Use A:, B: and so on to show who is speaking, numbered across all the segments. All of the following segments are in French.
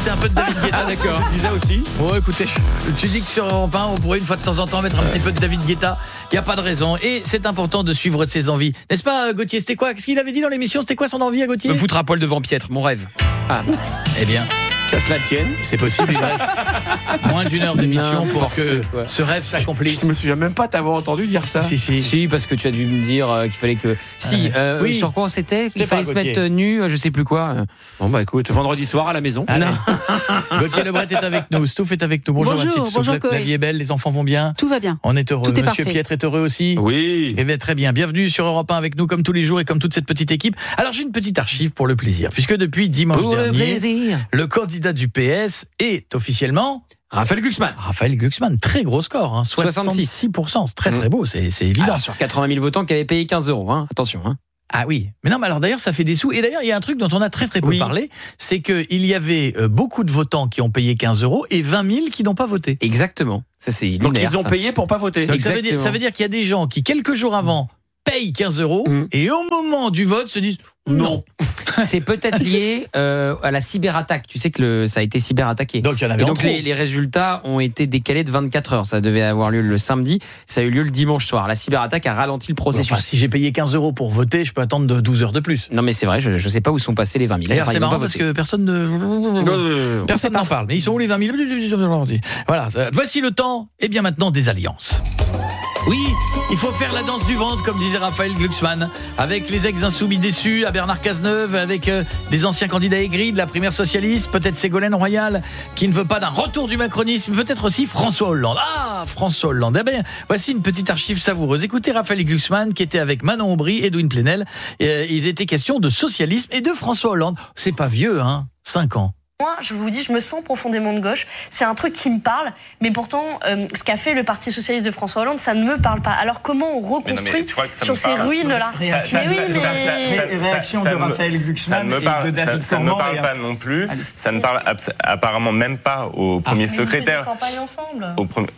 A: un peu de David Guetta.
B: Ah d'accord, je disais aussi.
A: Bon, écoutez, je me suis dit que sur Europe 1, on pourrait une fois de temps en temps mettre un petit peu de David Guetta. Il n'y a pas de raison. Et c'est important de suivre ses envies. N'est-ce pas, Gauthier? C'était quoi? Qu'est-ce qu'il avait dit dans l'émission? C'était quoi son envie à Gauthier?
C: Me foutre à poil devant Pietre, mon rêve.
B: Ah,
A: Eh bien,
B: que cela tienne.
A: c'est possible. Il reste moins d'une heure d'émission pour
C: N'importe
A: que
C: quoi.
A: ce rêve s'accomplisse.
B: Je me souviens même pas t'avoir entendu dire ça.
A: Si.
C: Si, parce que tu as dû me dire qu'il fallait que... Si,
A: Oui.
C: sur quoi c'était? Qu'il
A: sais pas,
C: fallait se
A: Gauthier.
C: mettre nu, je sais plus quoi.
B: Bon bah écoute, vendredi soir à la maison.
A: Allez. Gauthier Lebret est avec nous. Stouff est avec nous. Bonjour, ma petite Stouff.
D: Bonjour,
A: La
D: Coé.
A: vie est belle, les enfants vont bien.
D: Tout va bien.
A: On est heureux.
D: Tout est
A: Monsieur
D: parfait.
A: Pietre est heureux aussi.
B: Oui.
A: Eh bien, très bien. Bienvenue sur Europe 1 avec nous comme tous les jours et comme toute cette petite équipe. Alors, j'ai une petite archive pour le plaisir, puisque depuis dimanche dernier, le candidat du PS est officiellement
C: Raphaël Glucksmann.
A: Raphaël Glucksmann. Très gros score, hein. 66%. C'est très très beau, c'est évident.
C: Alors, sur 80 000 votants qui avaient payé 15 €, hein. Attention. Hein.
A: Ah oui. Mais non, mais alors d'ailleurs, ça fait des sous. Et d'ailleurs, il y a un truc dont on a très très peu parlé, c'est qu'il y avait beaucoup de votants qui ont payé 15 € et 20 000 qui n'ont pas voté.
C: Exactement. Ça, c'est
B: Donc
C: lunaire,
B: ils ont
C: ça.
B: payé pour pas voter.
A: Donc ça veut
C: Exactement.
A: dire qu'il y a des gens qui, quelques jours avant, payent 15 € et au moment du vote se disent non.
C: C'est peut-être lié à la cyberattaque. Tu sais que ça a été cyberattaqué.
A: Donc il y en avait
C: Et
A: en
C: donc
A: trop.
C: les résultats ont été décalés de 24 heures. Ça devait avoir lieu le samedi. Ça a eu lieu le dimanche soir. La cyberattaque a ralenti le processus.
A: Enfin, si j'ai payé 15 € pour voter, je peux attendre de 12 heures de plus.
C: Non mais c'est vrai, je sais pas où sont passés les 20 000.
A: D'ailleurs,
C: Enfin,
A: c'est
C: ils ont
A: marrant
C: pas
A: parce
C: voté.
A: que personne n'en parle. Mais ils sont où les 20 000? Voilà. Voici le temps. Et bien maintenant des alliances. Oui, il faut faire la danse du ventre, comme disait Raphaël Glucksmann, avec les ex-insoumis déçus, à Bernard Cazeneuve, avec des anciens candidats aigris de la primaire socialiste, peut-être Ségolène Royal, qui ne veut pas d'un retour du macronisme, peut-être aussi François Hollande. Ah, François Hollande. Eh bien, voici une petite archive savoureuse. Écoutez Raphaël Glucksmann, qui était avec Manon Aubry, Edwin Plenel. Ils étaient question de socialisme et de François Hollande. C'est pas vieux, hein, 5 ans.
E: Moi, je vous dis, je me sens profondément de gauche. C'est un truc qui me parle, mais pourtant, ce qu'a fait le Parti socialiste de François Hollande, ça ne me parle pas. Alors, comment on reconstruit sur ces ruines-là?
F: Réaction de Raphaël Glucksmann et de David
G: Ça ne me
F: Cormand.
G: parle pas non plus. Ça ne parle apparemment même pas au premier
E: Mais vous faisiez
G: secrétaire.
E: campagne ensemble.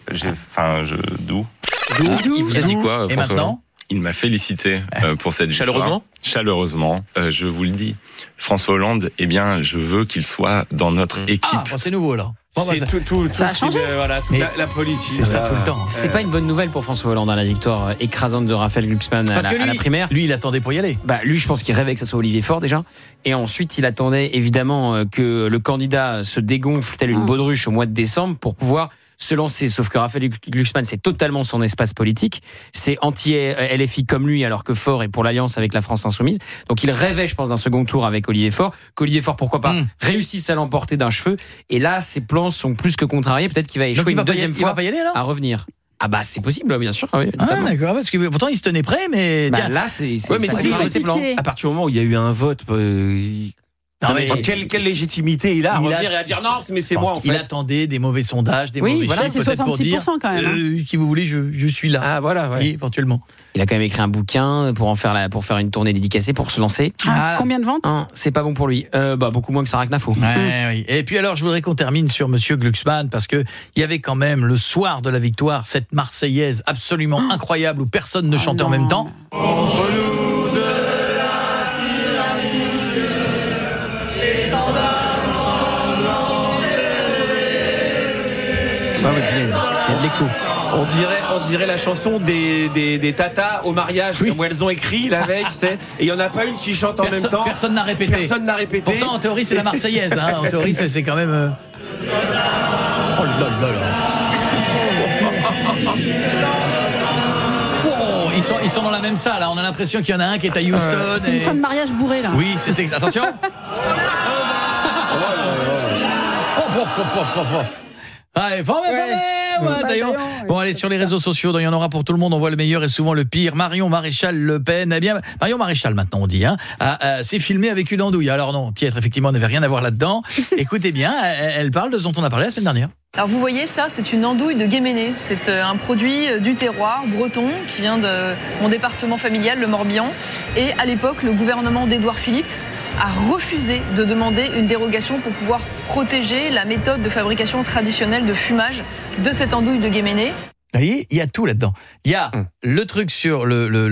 G: D'où
C: Il vous a dit quoi,
A: Et
C: François Hollande
A: maintenant?
G: Il m'a félicité pour cette victoire.
C: Chaleureusement ?
G: Chaleureusement. Je vous le dis. François Hollande, eh bien, je veux qu'il soit dans notre équipe.
A: Ah, bon, c'est nouveau, là. Bon, bah,
B: C'est
A: ça-
B: tout
D: Ça a
B: ce qui
D: changé.
B: voilà, toute
A: Mais
B: la politique.
A: c'est ça tout le temps.
C: C'est pas une bonne nouvelle pour François Hollande, hein, la victoire écrasante de Raphaël Glucksmann
A: Parce que
C: à la primaire.
A: lui, il attendait pour y aller.
C: Bah, lui, je pense qu'il rêvait que ça soit Olivier Faure déjà. Et ensuite, il attendait évidemment que le candidat se dégonfle telle une baudruche au mois de décembre pour pouvoir se lancer. Sauf que Raphaël Glucksmann, c'est totalement son espace politique. C'est anti-LFI comme lui, alors que Faure est pour l'alliance avec la France Insoumise. Donc il rêvait, je pense, d'un second tour avec Olivier Faure. Qu'Olivier Faure, pourquoi pas, réussisse à l'emporter d'un cheveu. Et là, ses plans sont plus que contrariés. Peut-être qu'il va
A: Donc
C: échouer
A: il va
C: une
A: pas y
C: deuxième
A: aller, il va
C: fois
A: pas y aller, alors
C: à revenir. Ah bah c'est possible, bien sûr. Oui,
A: Ah,
C: totalement.
A: d'accord, parce que pourtant il se tenait prêt, mais
C: Bah,
A: tiens.
C: là, c'est
B: Ouais, mais
C: ça
B: si,
C: démarre
B: mais
C: ses plans.
B: à partir du moment où il y a eu un vote,
A: Non, mais
B: quelle légitimité il a à
A: il a-
B: revenir et à dire non, mais c'est
A: je pense
B: moi en
A: qu'il
B: fait.
A: attendait des mauvais sondages, des
C: Oui,
A: mauvais
C: voilà,
A: chiffres,
D: c'est
A: peut-être pour dire
D: 66% quand même, hein.
A: qui vous voulez, je suis là.
B: Ah voilà, ouais.
A: Oui, éventuellement.
C: Il a quand même écrit un bouquin pour faire une tournée dédicacée pour se lancer.
A: Ah.
D: Combien de ventes?
C: Hein, c'est pas bon pour lui. Beaucoup moins que Sarah Knafo.
A: Ouais, oui. Et puis alors, je voudrais qu'on termine sur Monsieur Glucksmann, parce que il y avait quand même le soir de la victoire cette Marseillaise absolument incroyable où personne ne chantait en même temps.
C: Ah ouais, punaise. Il y a de l'écho.
B: On dirait la chanson des tatas au mariage,
A: Oui.
B: où elles ont écrit la veille, et il y en a pas une qui chante en même temps.
A: Personne n'a répété.
B: Personne n'a répété.
A: Pourtant, en théorie, c'est la Marseillaise. Hein. En théorie, c'est quand même. Oh là là là. Oh, ils sont dans la même salle. Hein. On a l'impression qu'il y en a un qui est à Houston.
D: C'est une fin de mariage bourrée là.
A: Oui, c'est attention. Oh, allez, formez. Bataillon. Bon, allez, sur les réseaux sociaux, il y en aura pour tout le monde. On voit le meilleur et souvent le pire. Marion Maréchal Le Pen. Eh bien, Marion Maréchal, maintenant, on dit, s'est filmée avec une andouille. Alors non, Pietre, effectivement, n'avait rien à voir là-dedans. Écoutez bien, elle parle de ce dont on a parlé la semaine dernière.
H: Alors vous voyez ça, c'est une andouille de Guéméné. C'est un produit du terroir breton qui vient de mon département familial, le Morbihan. Et à l'époque, le gouvernement d'Édouard Philippe a refusé de demander une dérogation pour pouvoir protéger la méthode de fabrication traditionnelle de fumage de cette andouille de Guéméné.
A: Vous voyez, il y a tout là-dedans. Il y a le truc sur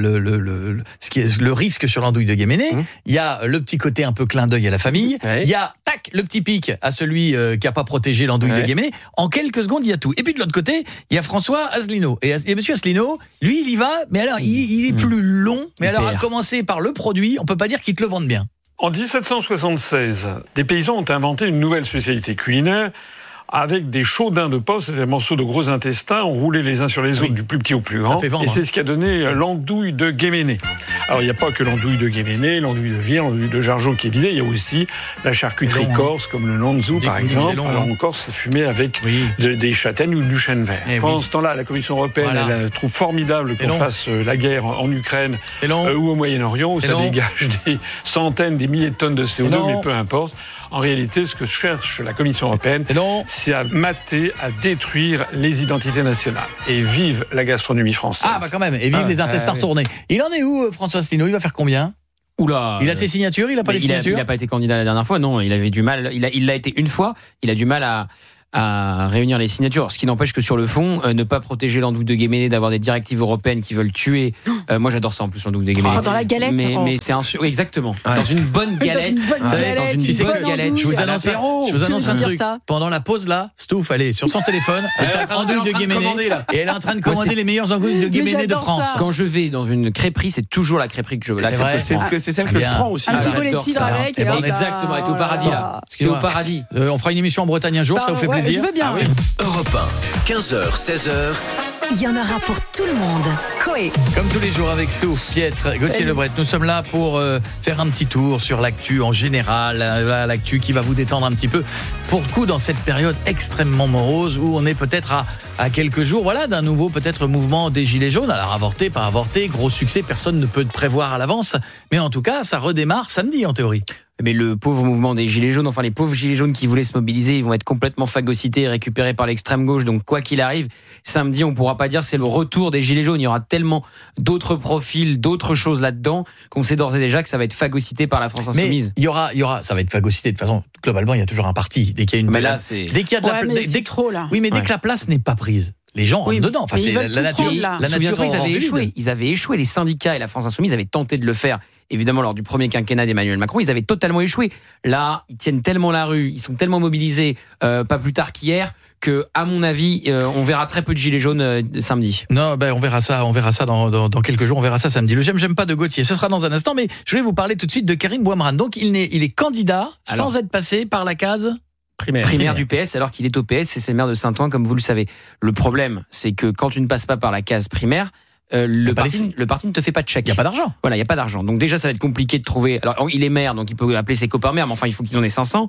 A: ce qui est le risque sur l'andouille de Guéméné. Il y a le petit côté un peu clin d'œil à la famille. Il y a le petit pic à celui qui a pas protégé l'andouille de Guéméné. En quelques secondes, il y a tout. Et puis de l'autre côté, il y a François Asselineau. Et monsieur Asselineau, lui, il y va, mais alors il est plus long. Mais alors à commencer par le produit, on peut pas dire qu'il te le vende bien.
I: En 1776, des paysans ont inventé une nouvelle spécialité culinaire avec des chaudins de porc, des morceaux de gros intestins enroulés les uns sur les autres du plus petit au plus grand. Et c'est ce qui a donné l'andouille de Guéméné. Alors il n'y a pas que l'andouille de Guéméné, l'andouille de Vire, l'andouille de Jargeau qui est visée, il y a aussi la charcuterie corse comme le lanzou par exemple. Alors en Corse, c'est fumé avec des châtaignes ou du chêne vert. Pendant ce temps-là, la Commission européenne elle trouve formidable qu'on fasse la guerre en Ukraine ou au Moyen-Orient où ça dégage des centaines, des milliers de tonnes de CO2, mais peu importe. En réalité, ce que cherche la Commission européenne, c'est à mater, à détruire les identités nationales. Et vive la gastronomie française.
A: Ah bah quand même, et vive les intestins retournés. Il en est où, François Asselineau ? Il va faire combien ?
C: Oula,
A: il a ses signatures, il a pas les signatures ?
C: Il n'a pas été candidat la dernière fois, non, il avait du mal. Il l'a été une fois, il a du mal à réunir les signatures. Ce qui n'empêche que sur le fond, ne pas protéger l'andouille de Guéméné, d'avoir des directives européennes qui veulent tuer. Moi, j'adore ça en plus, l'andouille de Guéméné.
D: Dans la galette.
C: Mais c'est exactement. Dans une bonne galette.
A: Je vous annonce un truc. Pendant la pause là, Stouff, elle est sur son téléphone, elle tape andouille de Guéméné et elle est en train de commander les meilleures andouilles de Guéméné de France.
C: Quand je vais dans une crêperie, c'est toujours la crêperie que je veux.
B: C'est celle que je prends aussi.
D: Un petit bolet de cidre avec.
C: Exactement, elle était au paradis là. C'était au paradis.
A: On fera une émission en Bretagne un jour, ça vous fait plaisir.
D: Je veux bien.
J: Europe 1, 15h, 16h.
K: Il y en aura pour tout le monde. Coé.
A: Comme tous les jours avec Stouff, Pietre, Gauthier Lebret, nous sommes là pour faire un petit tour sur l'actu en général, l'actu qui va vous détendre un petit peu. Pour le coup, dans cette période extrêmement morose où on est peut-être à quelques jours d'un nouveau peut-être mouvement des Gilets jaunes. Alors avorté, pas avorté, gros succès, personne ne peut le prévoir à l'avance. Mais en tout cas, ça redémarre samedi en théorie.
C: Mais le pauvre mouvement des Gilets jaunes, enfin les pauvres Gilets jaunes qui voulaient se mobiliser, ils vont être complètement phagocytés et récupérés par l'extrême gauche. Donc quoi qu'il arrive, samedi, on ne pourra pas dire c'est le retour des Gilets jaunes. Il y aura tellement d'autres profils, d'autres choses là-dedans qu'on sait d'ores et déjà que ça va être phagocyté par la France Insoumise.
A: Mais il y aura, ça va être phagocyté. De toute façon, globalement, il y a toujours un parti. Dès qu'il y a une
C: mais là,
A: dès qu'il y a de la place,
D: trop là.
A: Oui, mais dès que la place n'est pas prise. Les gens rentrent dedans. Enfin, c'est la nature. La nature,
C: ils avaient échoué. Les syndicats et la France Insoumise avaient tenté de le faire. Évidemment, lors du premier quinquennat d'Emmanuel Macron, ils avaient totalement échoué. Là, ils tiennent tellement la rue, ils sont tellement mobilisés, pas plus tard qu'hier, que, à mon avis, on verra très peu de gilets jaunes samedi.
A: Non, on verra ça dans quelques jours. On verra ça samedi. Le j'aime pas de Gauthier. Ce sera dans un instant, mais je vais vous parler tout de suite de Karim Bouamrane. Donc, il est candidat sans être passé par la case
C: primaire du PS, alors qu'il est au PS et c'est le maire de Saint-Ouen, comme vous le savez. Le problème, c'est que quand tu ne passes pas par la case primaire, le parti ne te fait pas de chèque.
A: Il n'y a pas d'argent.
C: Voilà, il n'y a pas d'argent. Donc déjà, ça va être compliqué de trouver. Alors, il est maire, donc il peut appeler ses copains maires, mais enfin, il faut qu'il en ait 500.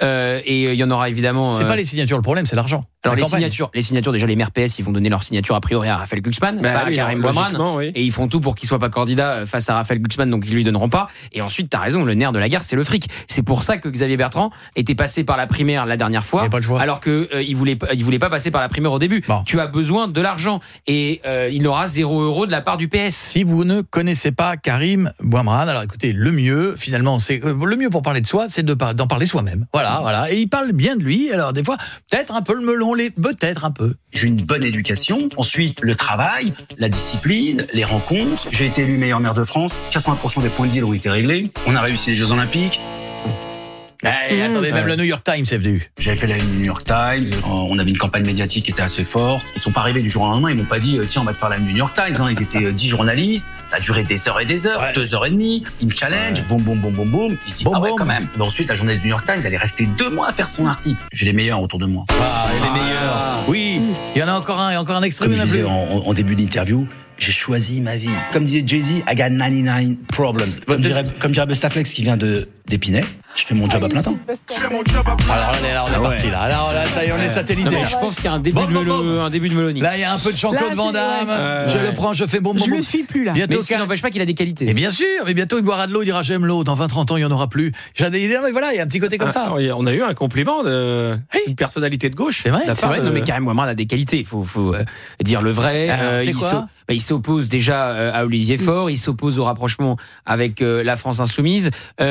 C: Et il y en aura évidemment...
A: C'est pas les signatures, le problème, c'est l'argent.
C: Alors les signatures, déjà les maires PS, ils vont donner leur signature a priori à Raphaël Glucksmann, pas à Karim Bouamrane, et ils feront tout pour qu'il soit pas candidat face à Raphaël Glucksmann, donc ils lui donneront pas. Et ensuite, t'as raison, le nerf de la guerre, c'est le fric. C'est pour ça que Xavier Bertrand était passé par la primaire la dernière fois, alors que il voulait pas passer par la primaire au début. Bon. Tu as besoin de l'argent et il aura 0 € de la part du PS.
A: Si vous ne connaissez pas Karim Bouamrane, alors écoutez, le mieux finalement, c'est le mieux pour parler de soi, c'est d'en parler soi-même. Voilà. Et il parle bien de lui. Alors des fois, peut-être un peu le melon. Peut-être un peu.
L: J'ai une bonne éducation. Ensuite, le travail, la discipline, les rencontres. J'ai été élu meilleur maire de France. 80% des points de deal ont été réglés. On a réussi les Jeux Olympiques.
A: Attendez, même le New York Times est venu.
L: J'avais fait la une du New York Times. On avait une campagne médiatique qui était assez forte. Ils sont pas arrivés du jour au lendemain. Ils m'ont pas dit tiens, on va te faire la une du New York Times. Ils étaient 10 journalistes. Ça a duré des heures et des heures, 2h30. Ils me challenge. Boum. Ils se disent quand même. Mais ensuite, la journaliste du New York Times, elle est restée 2 mois à faire son article. J'ai les meilleurs autour de moi.
A: Les meilleurs. Oui. Il y en a encore un extrait.
L: Comme je disais en début d'interview. J'ai choisi ma vie. Comme disait Jay-Z, I got 99 problems. Comme dirait Bustaflex qui vient d'Épinay, je fais mon job à plein temps.
A: Alors on est parti là. Alors là, ça y est, on est satellisé.
C: Je pense qu'il y a un début de Meloni.
A: Là, il y a un peu de Jean-Claude Van Damme. Je le prends, je fais bon.
D: Je le suis plus là.
C: Mais ce qui n'empêche pas qu'il a des qualités.
A: Et bien sûr, mais bientôt il boira de l'eau, il dira j'aime l'eau. Dans 20-30 ans, il n'y en aura plus. Mais voilà, il y a un petit côté comme ça.
B: On a eu un compliment d'une personnalité de gauche.
A: C'est vrai.
C: Non, mais Karim Bouamrane a des qualités. Il faut dire le vrai.
A: C'est quoi ?
C: Il s'oppose déjà à Olivier Faure, il s'oppose au rapprochement avec la France Insoumise.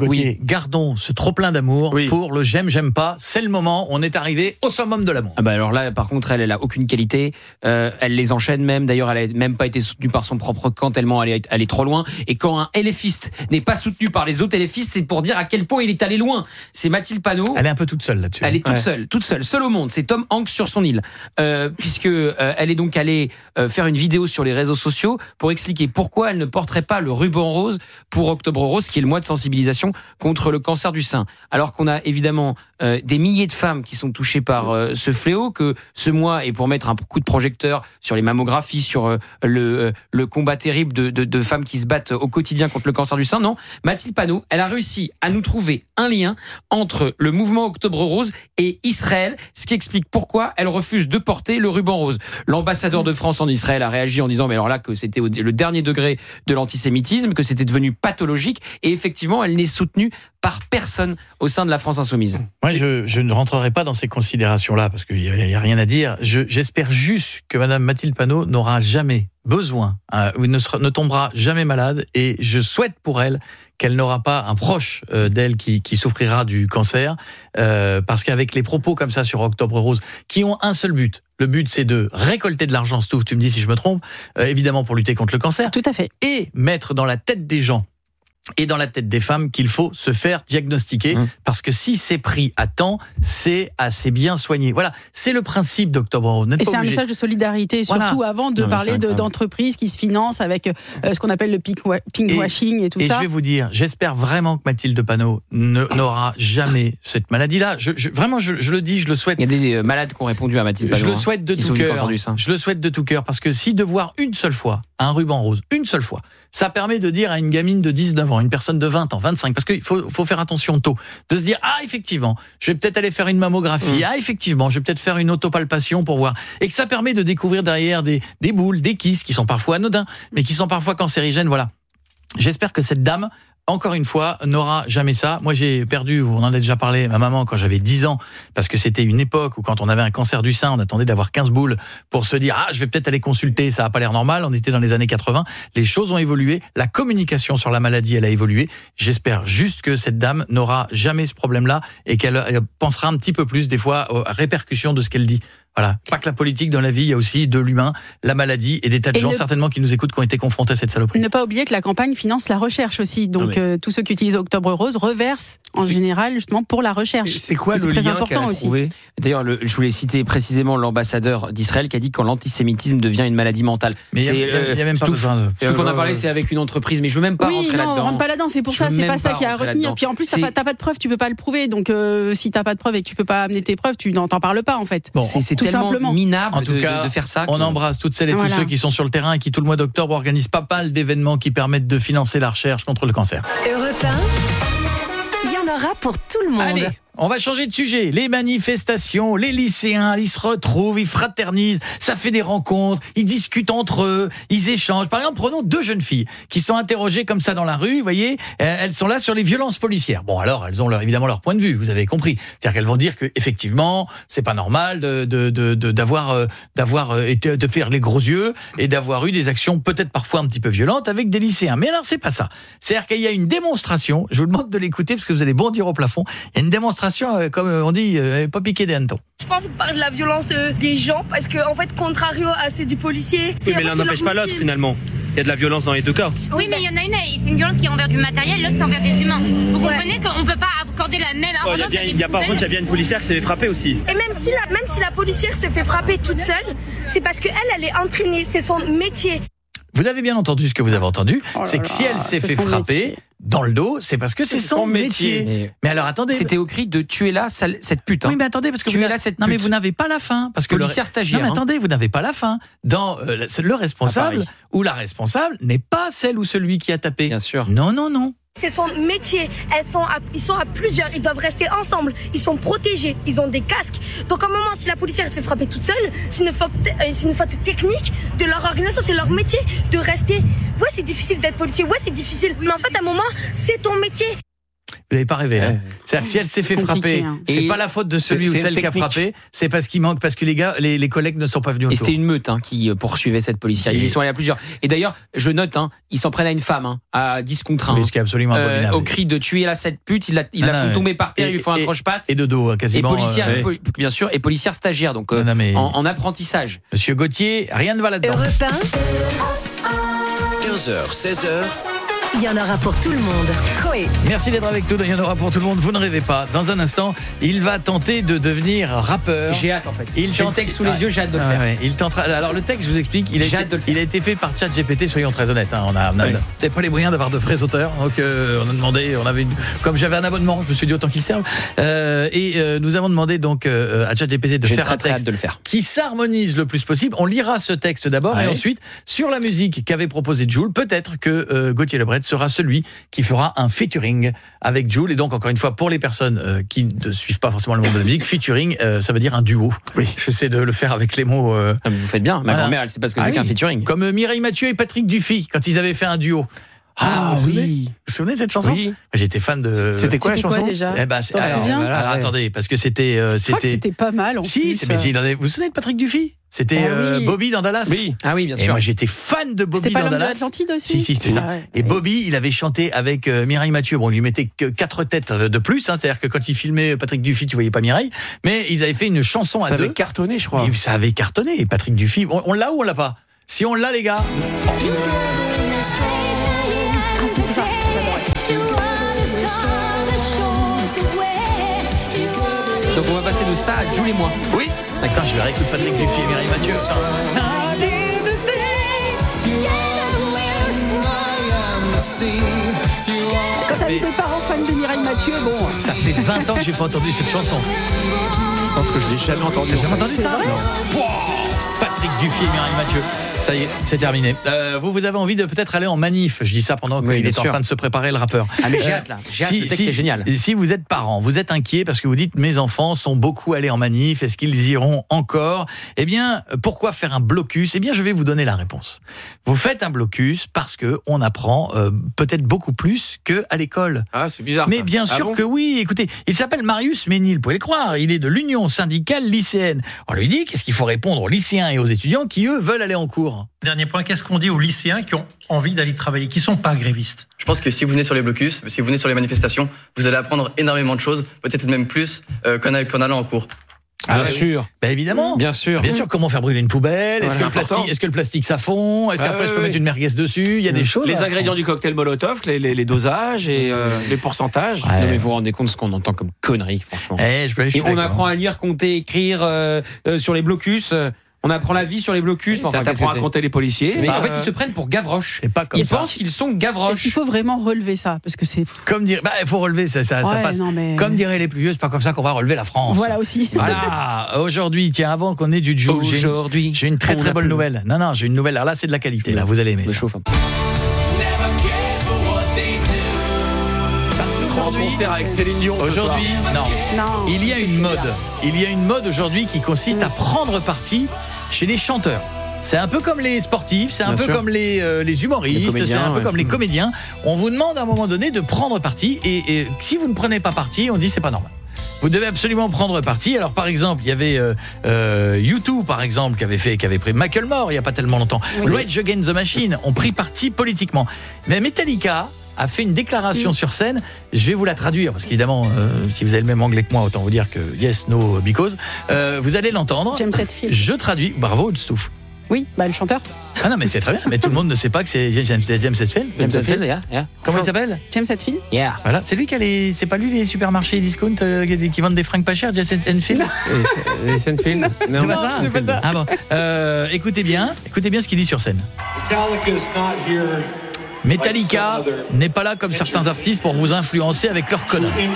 A: Gauthier, gardons ce trop-plein d'amour pour le j'aime pas. C'est le moment, on est arrivé au summum de l'amour.
C: Ah bah alors là, par contre, elle a aucune qualité. Elle les enchaîne même. D'ailleurs, elle n'a même pas été soutenue par son propre camp tellement elle est trop loin. Et quand un LFiste n'est pas soutenu par les autres LFistes, c'est pour dire à quel point il est allé loin. C'est Mathilde Panot.
A: Elle est un peu toute seule là-dessus.
C: Elle est toute seule au monde. C'est Tom Hanks sur son île. Puisque elle est donc allée faire une vidéo sur les réseaux sociaux pour expliquer pourquoi elle ne porterait pas le ruban rose pour Octobre Rose, qui est le mois de sensibilisation contre le cancer du sein. Alors qu'on a évidemment des milliers de femmes qui sont touchées par ce fléau, que ce mois est pour mettre un coup de projecteur sur les mammographies, sur le combat terrible de femmes qui se battent au quotidien contre le cancer du sein. Non, Mathilde Panot, elle a réussi à nous trouver un lien entre le mouvement Octobre Rose et Israël, ce qui explique pourquoi elle refuse de porter le ruban rose. L'ambassadeur de France en Israël a réagi en disant mais alors là que c'était le dernier degré de l'antisémitisme, que c'était devenu pathologique, et effectivement elle n'est soutenue par personne au sein de la France insoumise.
A: Moi je ne rentrerai pas dans ces considérations-là parce qu'il n'y a rien à dire. J'espère juste que Madame Mathilde Panot n'aura jamais besoin, ne tombera jamais malade, et je souhaite pour elle qu'elle n'aura pas un proche d'elle qui souffrira du cancer, parce qu'avec les propos comme ça sur Octobre Rose, qui ont un seul but, le but c'est de récolter de l'argent, Stouff, tu me dis si je me trompe, évidemment pour lutter contre le cancer.
D: Tout à fait.
A: Et mettre dans la tête des gens et dans la tête des femmes qu'il faut se faire diagnostiquer, parce que si c'est pris à temps, c'est assez bien soigné. Voilà, c'est le principe d'Octobre Rose.
D: Et c'est un message de solidarité, surtout avant de parler d'entreprises qui se financent avec ce qu'on appelle le pinkwashing et tout ça.
A: Et je vais vous dire, j'espère vraiment que Mathilde Panot n'aura jamais cette maladie-là. Vraiment, je le dis, je le souhaite.
C: Il y a des malades qui ont répondu à Mathilde Panot.
A: Je le souhaite de tout cœur. Je le souhaite de tout cœur, parce que si de voir une seule fois un ruban rose, une seule fois, ça permet de dire à une gamine de 19 ans, une personne de 20 ans, 25, parce qu'il faut faire attention tôt, de se dire, ah effectivement, je vais peut-être aller faire une mammographie, ah effectivement, je vais peut-être faire une autopalpation pour voir, et que ça permet de découvrir derrière des boules, des kystes qui sont parfois anodins, mais qui sont parfois cancérigènes, voilà. J'espère que cette dame, encore une fois, n'aura jamais ça. Moi, j'ai perdu, on en a déjà parlé, ma maman quand j'avais 10 ans, parce que c'était une époque où quand on avait un cancer du sein, on attendait d'avoir 15 boules pour se dire « Ah, je vais peut-être aller consulter, ça n'a pas l'air normal ». On était dans les années 80, les choses ont évolué, la communication sur la maladie, elle a évolué. J'espère juste que cette dame n'aura jamais ce problème-là et qu'elle pensera un petit peu plus, des fois, aux répercussions de ce qu'elle dit. Voilà, pas que la politique, dans la vie, il y a aussi de l'humain, la maladie et des tas de gens certainement qui nous écoutent qui ont été confrontés à cette saloperie.
D: Ne pas oublier que la campagne finance la recherche aussi, donc tous ceux qui utilisent Octobre Rose reversent en général justement pour la recherche.
B: C'est quoi le lien qu'elle a trouvé ?
C: D'ailleurs, je voulais citer précisément l'ambassadeur d'Israël qui a dit que quand l'antisémitisme devient une maladie mentale.
A: Mais il y a même pas besoin de...
C: Tout qu'on a parlé, c'est avec une entreprise, mais je veux même pas rentrer là-dedans.
D: Non, rentre pas là-dedans, c'est pour ça, c'est pas ça qu'il y a à retenir. Puis en plus, t'as pas de preuves, tu peux pas le prouver, donc si t'as pas de preuves et que tu peux pas amener tes preuves, tu n'en parles pas en fait.
C: Bon, c'est tellement minable.
A: En tout cas,
C: de faire ça.
A: On embrasse toutes celles et tous ceux qui sont sur le terrain et qui tout le mois d'octobre organisent pas mal d'événements qui permettent de financer la recherche contre le cancer.
K: Europe 1, il y en aura pour tout le monde.
A: Allez, on va changer de sujet. Les manifestations, les lycéens, ils se retrouvent, ils fraternisent, ça fait des rencontres, ils discutent entre eux, ils échangent. Par exemple, prenons 2 jeunes filles qui sont interrogées comme ça dans la rue, vous voyez, elles sont là sur les violences policières. Bon, alors, elles ont évidemment leur point de vue, vous avez compris. C'est-à-dire qu'elles vont dire que effectivement, c'est pas normal d'avoir de faire les gros yeux et d'avoir eu des actions peut-être parfois un petit peu violentes avec des lycéens. Mais alors, c'est pas ça. C'est-à-dire qu'il y a une démonstration, je vous demande de l'écouter parce que vous allez bondir au plafond. Il y a une démonstration, comme on dit, pas piquer des hannetons.
M: J'ai pas envie de parler de la violence des gens parce que en fait, contrario à celle du policier,
B: oui, mais l'un n'empêche pas l'autre finalement. Il y a de la violence dans les deux cas.
N: Oui, mais il y en a une, c'est une violence qui est envers du matériel, l'autre c'est envers des humains. Vous comprenez qu'on peut pas accorder la même
B: violence. Il y a par contre, il y a bien une policière qui s'est fait frapper aussi.
M: Et même si la policière se fait frapper toute seule, c'est parce que elle est entraînée, c'est son métier.
A: Vous avez bien entendu ce que vous avez entendu, c'est que si elle s'est fait frapper dans le dos, c'est parce que c'est son métier. Mais alors attendez,
C: c'était au cri de tuez-la cette pute.
A: Oui, mais attendez, parce que tuez-la cette pute. Non mais vous n'avez pas la fin, parce que
C: policière stagiaire.
A: Non mais attendez, vous n'avez pas la fin. Dans le responsable ou la responsable n'est pas celle ou celui qui a tapé.
C: Bien sûr.
A: Non non non.
M: C'est son métier. Ils sont à plusieurs. Ils doivent rester ensemble. Ils sont protégés. Ils ont des casques. Donc, à un moment, si la policière se fait frapper toute seule, c'est une faute technique de leur organisation. C'est leur métier de rester. Ouais, c'est difficile d'être policier. Ouais, c'est difficile. Mais en fait, à un moment, c'est ton métier.
A: Vous n'avez pas rêvé. Hein. C'est-à-dire que si elle s'est fait frapper, c'est pas la faute de celui ou celle qui a frappé, c'est parce qu'il manque, parce que les gars, les collègues ne sont pas venus autour.
C: Et c'était une meute qui poursuivait cette policière. Ils y sont allés à plusieurs. Et d'ailleurs, je note, ils s'en prennent à une femme, à 10 contre 1.
A: Oui, ce qui est absolument abominable.
C: Au cri de tuer la cette pute, il la font tomber par terre, il lui faut un croche-patte.
A: Et de dos, quasiment.
C: Et bien sûr, et policière stagiaire, donc en apprentissage.
A: Monsieur Gauthier, rien ne va là-dedans.
J: 15h, 16h.
K: Il y en aura pour tout le monde. Coé.
A: Merci d'être avec nous. Il y en aura pour tout le monde. Vous ne rêvez pas. Dans un instant, il va tenter de devenir rappeur.
C: J'ai hâte en fait. J'ai le texte sous les yeux, j'ai hâte de le faire.
A: Ouais. Il tentera. Alors le texte, je vous explique. Il a été fait par ChatGPT. Soyons très honnêtes. On n'avait pas les moyens d'avoir de vrais auteurs. Donc on a demandé. Comme j'avais un abonnement, je me suis dit autant qu'il serve. Nous avons demandé donc à ChatGPT de faire un texte qui s'harmonise le plus possible. On lira ce texte d'abord et ensuite sur la musique qu'avait proposé Jul. Peut-être que Gauthier Lebret sera celui qui fera un featuring avec Jul. Et donc, encore une fois, pour les personnes qui ne suivent pas forcément le monde de la musique, featuring, ça veut dire un duo. Oui. J'essaie de le faire avec les mots.
C: Vous faites bien. Ma grand-mère, elle sait pas ce que c'est qu'un featuring.
A: Comme Mireille Mathieu et Patrick Dufy, quand ils avaient fait un duo. Vous vous souvenez de cette chanson?
C: Oui.
A: J'étais fan de.
C: C'était quoi la chanson
D: déjà?
A: T'en souviens? Alors, attendez, parce que c'était.
D: Je crois que c'était pas mal en plus.
A: Vous vous souvenez de Patrick Dufy? C'était Bobby dans Dallas.
C: Oui. Ah oui, bien sûr.
A: Et moi j'étais fan de Bobby dans Dallas.
D: C'était pas l'homme de l'Atlantide aussi?
A: Si, c'était ça. Et Bobby, il avait chanté avec Mireille Mathieu. Bon, on lui mettait que 4 têtes de plus. C'est-à-dire que quand il filmait Patrick Dufy, tu voyais pas Mireille. Mais ils avaient fait une chanson à deux.
C: Ça avait cartonné, je crois.
A: Et ça avait cartonné. Et Patrick Dufy, on l'a ou on l'a pas? Si on l'a, les gars.
D: C'était ça.
C: Donc on va passer de ça à Jul et moi.
A: Oui. Attends, je vais réécouter Patrick Dufy et Mireille Mathieu.
D: Quand t'as des parents fans de Mireille Mathieu, bon.
A: Ça fait 20 ans que j'ai pas entendu cette chanson.
C: Je pense que je l'ai jamais entendu.
A: T'as jamais entendu ça? Non. Patrick Dufy et Mireille Mathieu. Ça y est, c'est terminé. Vous avez envie de peut-être aller en manif. Je dis ça pendant qu'il est en train de se préparer, le rappeur.
C: Ah mais j'ai hâte là. J'ai hâte, le texte est génial.
A: Si vous êtes parents, vous êtes inquiets parce que vous dites mes enfants sont beaucoup allés en manif, est-ce qu'ils iront encore? Eh bien, pourquoi faire un blocus? Eh bien, je vais vous donner la réponse. Vous faites un blocus parce que on apprend peut-être beaucoup plus que à l'école.
B: Ah, c'est bizarre.
A: Mais bien sûr que oui. Écoutez, il s'appelle Marius Ménil, vous pouvez le croire. Il est de l'Union syndicale lycéenne. On lui dit qu'est-ce qu'il faut répondre aux lycéens et aux étudiants qui eux veulent aller en cours.
O: Dernier point, qu'est-ce qu'on dit aux lycéens qui ont envie d'aller travailler, qui ne sont pas grévistes?
P: Je pense que si vous venez sur les blocus, si vous venez sur les manifestations, vous allez apprendre énormément de choses, peut-être même plus qu'en allant en cours.
C: Bien sûr.
A: Évidemment.
C: Bien sûr.
A: Bien sûr, comment faire brûler une poubelle? Est-ce que le plastique ça fond? Est-ce qu'après je peux mettre une merguez dessus? Il y a des choses.
B: Les ingrédients du cocktail Molotov, les dosages et les pourcentages.
C: Non, mais vous vous rendez compte de ce qu'on entend comme conneries, franchement. Et on apprend à lire, compter, écrire sur les blocus. On apprend la vie sur les blocus.
B: Ça t'apprend à compter les policiers.
C: Mais en fait, ils se prennent pour Gavroche.
A: C'est pas comme
C: ils
A: ça.
C: pensent qu'ils sont Gavroche.
D: Est-ce qu'il faut vraiment relever ça? Parce que c'est.
A: Comme dire, il faut relever ça passe.
D: Non, mais...
A: Comme diraient les plus vieux, c'est pas comme ça qu'on va relever la France.
D: Voilà aussi.
A: Voilà. Aujourd'hui, tiens, avant qu'on ait du Joe, j'ai une très bonne nouvelle. Non, j'ai une nouvelle. Alors là, c'est de la qualité. Là, vous allez aimer. Ça.
C: Chauffe un peu.
B: Concert avec Céline Dion.
A: Aujourd'hui, non. Il y a une mode. Il y a une mode aujourd'hui qui consiste à prendre parti chez les chanteurs. C'est un peu comme les sportifs, c'est un peu comme les humoristes, c'est un peu comme les comédiens. On vous demande à un moment donné de prendre parti et si vous ne prenez pas parti, on dit c'est pas normal. Vous devez absolument prendre parti. Alors par exemple, il y avait U2 par exemple qui avait pris Macklemore il y a pas tellement longtemps. Rage Against the Machine ont pris parti politiquement. Mais Metallica a fait une déclaration sur scène. Je vais vous la traduire parce qu'évidemment, si vous avez le même anglais que moi, autant vous dire que yes, no, because. Vous allez l'entendre.
D: James Hetfield.
A: Je traduis. Bravo, Stouff.
D: Oui, le chanteur.
A: Ah non, mais c'est très bien. Mais tout le monde ne sait pas que c'est James Hetfield.
C: James Hetfield, yeah.
A: Comment il s'appelle?
D: James Hetfield.
C: Yeah.
A: Voilà, c'est lui qui a c'est pas lui les supermarchés discount qui vendent des fringues pas chères, James Hetfield.
B: Hetfield.
A: Non, c'est pas ça. C'est pas ça. Ah bon. Écoutez bien ce qu'il dit sur scène. Metallica n'est pas là comme certains artistes pour vous influencer avec leurs conneries.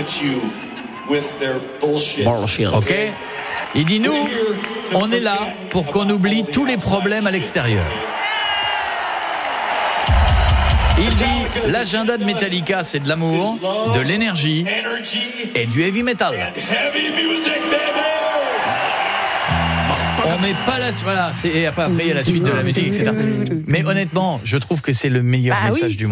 A: Ok. Il dit nous, on est là pour qu'on oublie tous les problèmes à l'extérieur. Il dit l'agenda de Metallica c'est de l'amour, de l'énergie et du heavy metal. On met pas la voilà, et après il y a la suite de la musique, etc. Mais honnêtement, je trouve que c'est le meilleur message du monde.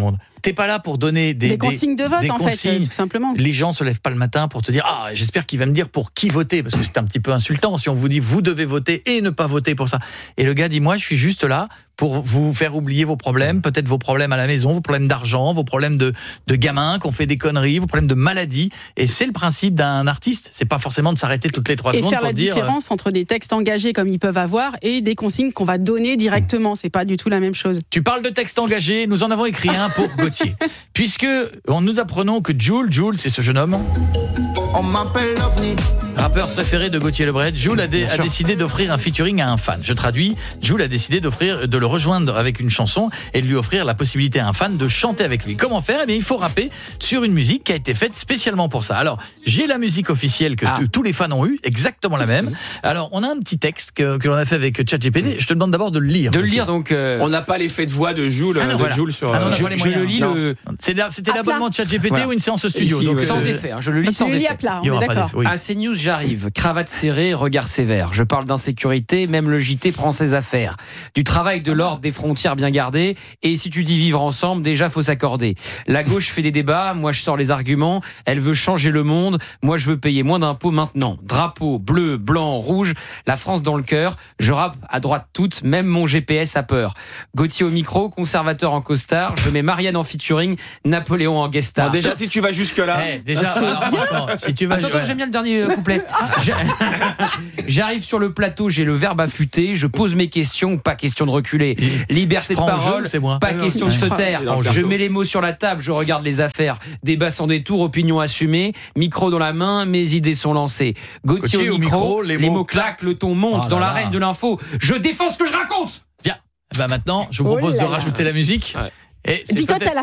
A: T'es pas là pour donner des
D: consignes de vote, en fait, tout simplement.
A: Les gens se lèvent pas le matin pour te dire j'espère qu'il va me dire pour qui voter, parce que c'est un petit peu insultant si on vous dit vous devez voter et ne pas voter pour ça. Et le gars dit moi je suis juste là pour vous faire oublier vos problèmes, peut-être vos problèmes à la maison, vos problèmes d'argent, vos problèmes de gamins qui ont fait des conneries, vos problèmes de maladie. Et c'est le principe d'un artiste, c'est pas forcément de s'arrêter toutes les 3 secondes
D: pour dire...
A: Et
D: faire la différence entre des textes engagés comme ils peuvent avoir et des consignes qu'on va donner directement, c'est pas du tout la même chose.
A: Tu parles de textes engagés, nous en avons écrit un pour Gauthier. Puisque nous apprenons que Jul, c'est ce jeune homme. On m'appelle l'OVNI. Rappeur préféré de Gauthier Lebret, Jul a décidé d'offrir un featuring à un fan. Je traduis, Jul a décidé de le rejoindre avec une chanson et de lui offrir la possibilité à un fan de chanter avec lui. Comment faire ? Eh bien, il faut rapper sur une musique qui a été faite spécialement pour ça. Alors, j'ai la musique officielle que tous les fans ont eue, exactement la même. Alors, on a un petit texte que l'on a fait avec ChatGPT. Je te demande d'abord de le lire.
C: De le lire, donc...
B: On n'a pas l'effet de voix de Jul sur...
A: je le lis. C'était l'abonnement de ChatGPT ou une séance studio.
C: Donc, sans effet, je le lis sans effet.
D: À plat, on est d'accord.
C: À CNews, j'arrive. Cravate serrée, regard sévère. Je parle d'insécurité, même le JT prend ses affaires. Du travail de l'ordre, des frontières bien gardées. Et si tu dis vivre ensemble, déjà faut s'accorder. La gauche fait des débats, moi je sors les arguments. Elle veut changer le monde, moi je veux payer moins d'impôts maintenant. Drapeau bleu, blanc, rouge, la France dans le cœur. Je rappe à droite toute, même mon GPS a peur. Gauthier au micro, conservateur en costard. Je mets Marianne en featuring, Napoléon en guest star.
B: Bon, déjà si tu vas jusque là,
A: si tu vas,
C: attends, j'aime bien le dernier couplet. J'arrive sur le plateau, j'ai le verbe affûté, je pose mes questions, pas question de reculer. Liberté de parole, pas question de se taire. Je mets les mots sur la table, je regarde les affaires. Débat sans détour, opinion assumée, micro dans la main, mes idées sont lancées. Gauthier au micro, les mots claquent, le ton monte dans l'arène de l'info. Je défends ce que je raconte.
A: Bien. Maintenant, je vous propose de rajouter la musique.
D: Et dis-toi,